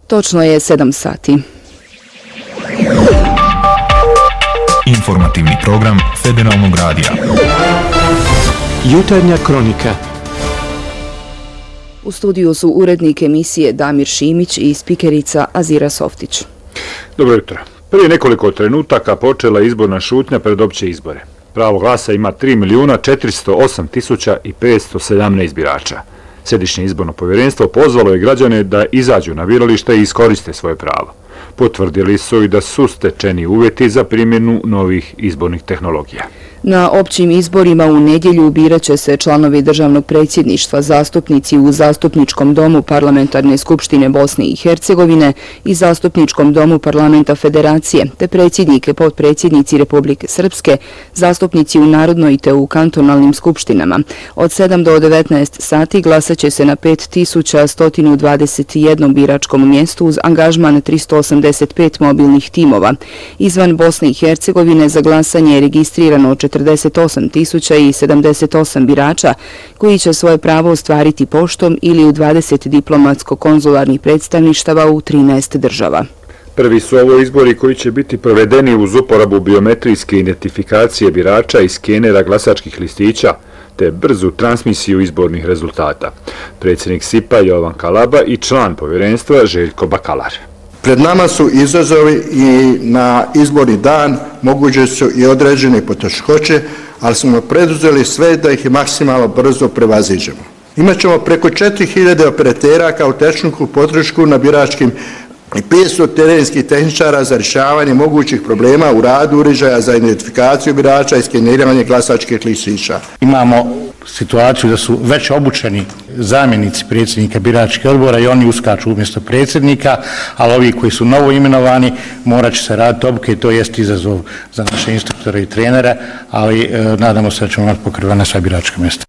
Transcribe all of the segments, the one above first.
Točno je 7 sati. Informativni program Federalnog radija. Jutarnja kronika. U studiju su urednik emisije Damir Šimić i spikerica Azira Softić. Dobro jutro. Prije nekoliko trenutaka počela izborna šutnja pred opće izbore. Pravo glasa ima 3.408.517 birača. Središnje izborno povjerenstvo pozvalo je građane da izađu na biralište i iskoriste svoje pravo. Potvrdili su i da su stečeni uvjeti za primjenu novih izbornih tehnologija. Na općim izborima u nedjelju birat će se članovi državnog predsjedništva, zastupnici u Zastupničkom domu Parlamentarne skupštine Bosne i Hercegovine i Zastupničkom domu Parlamenta Federacije, te predsjednike, potpredsjednici Republike Srpske, zastupnici u narodnoj te u kantonalnim skupštinama. Od 7 do 19 sati glasat će se na 5121 biračkom mjestu uz angažman 385 mobilnih timova. Izvan Bosne i Hercegovine za glasanje je registrirano 48.078 birača koji će svoje pravo ostvariti poštom ili u 20 diplomatsko-konzularnih predstavništava u 13 država. Prvi su ovo izbori koji će biti provedeni uz uporabu biometrijske identifikacije birača i skenera glasačkih listića te brzu transmisiju izbornih rezultata. Predsjednik SIP-a Jovan Kalaba i član povjerenstva Željko Bakalar. Pred nama su izazovi i na izborni dan moguće su i određene poteškoće, ali smo preduzeli sve da ih maksimalno brzo prevaziđemo. Imaćemo preko 4000 operatera kao tehničku podršku na biračkim i 500 terenskih tehničara za rješavanje mogućih problema u radu uređaja za identifikaciju birača i skeniranje glasačkih listića. Imamo situaciju da su već obučeni zamjenici predsjednika biračkih odbora i oni uskaču umjesto predsjednika, ali ovi koji su novo imenovani morat će se raditi obuke i to jest izazov za naše instruktore i trenere, ali nadamo se da ćemo imati pokrivena sva biračka mjesta.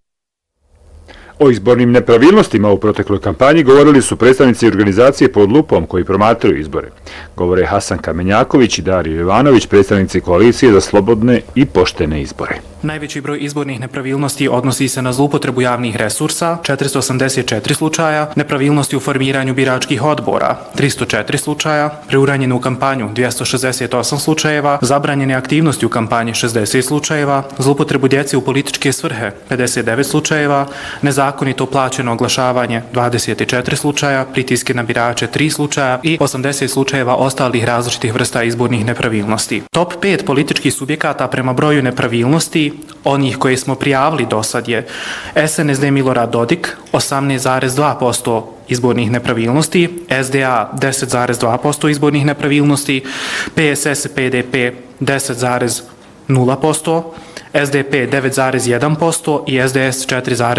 O izbornim nepravilnostima u protekloj kampanji govorili su predstavnici organizacije Pod lupom koji promatraju izbore. Govore Hasan Kamenjaković i Dario Jovanović, predstavnici koalicije za slobodne i poštene izbore. Najveći broj izbornih nepravilnosti odnosi se na zloupotrebu javnih resursa, 484 slučaja, nepravilnosti u formiranju biračkih odbora, 304 slučaja, preuranjenu kampanju, 268 slučajeva, zabranjene aktivnosti u kampanji, 60 slučajeva, zloupotrebu djece u političke svrhe, 59 slučajeva, nezakonito plaćeno oglašavanje, 24 slučaja, pritiske na birače, 3 slučaja i 80 slučajeva ostalih različitih vrsta izbornih nepravilnosti. Top 5 političkih subjekata prema broju nepravilnosti onih koje smo prijavili do sad je SNSD Milorad Dodik 18,2% izbornih nepravilnosti, SDA 10,2% izbornih nepravilnosti, PSS PDP 10,0%, SDP 9,1% i SDS 4,1%.